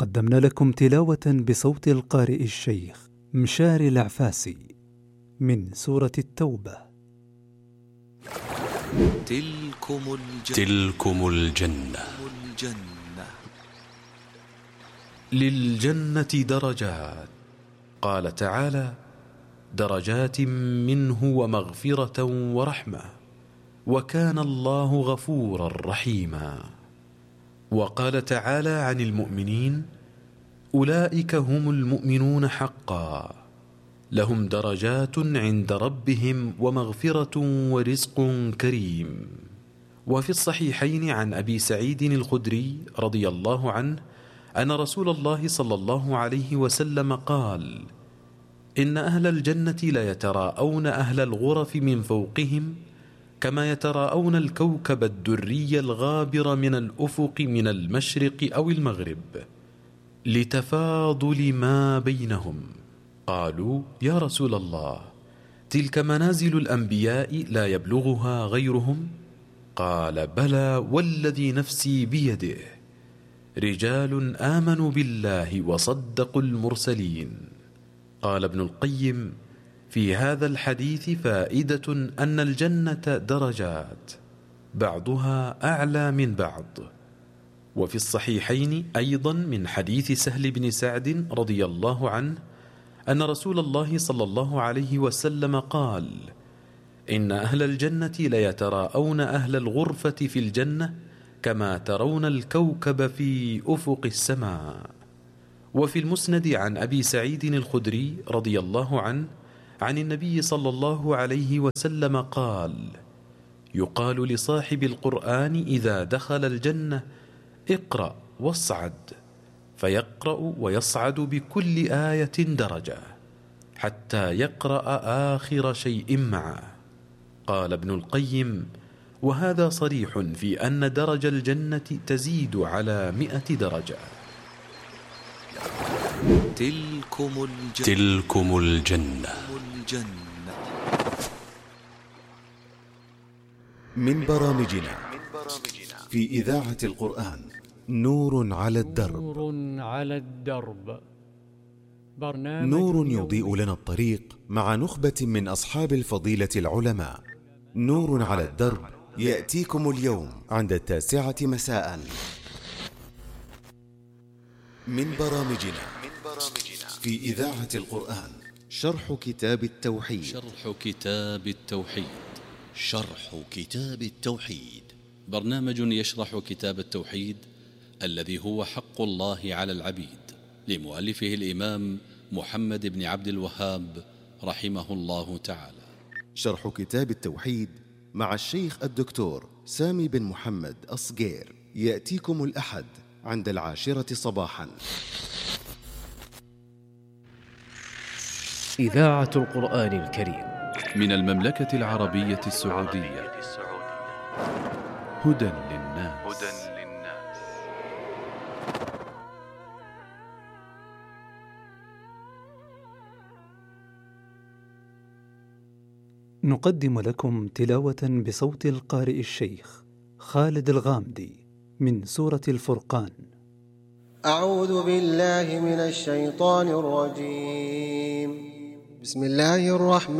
قدمنا لكم تلاوة بصوت القارئ الشيخ مشاري العفاسي من سورة التوبة. تلكم الجنة للجنة درجات. قال تعالى: درجات منه ومغفرة ورحمة، وكان الله غفورا رحيما. وقال تعالى عن المؤمنين: أولئك هم المؤمنون حقا، لهم درجات عند ربهم ومغفرة ورزق كريم. وفي الصحيحين عن أبي سعيد الخدري رضي الله عنه أن رسول الله صلى الله عليه وسلم قال: إن أهل الجنة ليتراءون أهل الغرف من فوقهم كما يتراءون الكوكب الدري الغابر من الأفق من المشرق أو المغرب، لتفاضل ما بينهم. قالوا: يا رسول الله، تلك منازل الأنبياء لا يبلغها غيرهم؟ قال: بلى والذي نفسي بيده، رجال آمنوا بالله وصدقوا المرسلين. قال ابن القيم: في هذا الحديث فائدة أن الجنة درجات بعضها أعلى من بعض. وفي الصحيحين أيضا من حديث سهل بن سعد رضي الله عنه أن رسول الله صلى الله عليه وسلم قال: إن أهل الجنة ليتراءون أهل الغرفة في الجنة كما ترون الكوكب في أفق السماء. وفي المسند عن أبي سعيد الخدري رضي الله عنه عن النبي صلى الله عليه وسلم قال: يقال لصاحب القرآن إذا دخل الجنة: اقرأ واصعد، فيقرأ ويصعد بكل آية درجة حتى يقرأ آخر شيء معه. قال ابن القيم: وهذا صريح في أن درجة الجنة تزيد على 100 درجة. تلكم الجنة. من برامجنا في إذاعة القرآن نور على الدرب. نور يضيء لنا الطريق مع نخبة من أصحاب الفضيلة العلماء. نور على الدرب يأتيكم اليوم عند 9 مساء. من برامجنا في إذاعة القرآن شرح كتاب التوحيد. برنامج يشرح كتاب التوحيد الذي هو حق الله على العبيد، لمؤلفه الإمام محمد بن عبد الوهاب رحمه الله تعالى. شرح كتاب التوحيد مع الشيخ الدكتور سامي بن محمد أصغير يأتيكم الأحد عند 10 صباحا. إذاعة القرآن الكريم من المملكة العربية السعودية. هدى للناس. نقدم لكم تلاوة بصوت القارئ الشيخ خالد الغامدي من سورة الفرقان. أعوذ بالله من الشيطان الرجيم. بسم الله الرحمن